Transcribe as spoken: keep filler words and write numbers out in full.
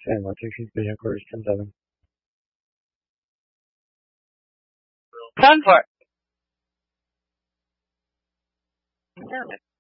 And one sixty three headquarters ten seven. ten four.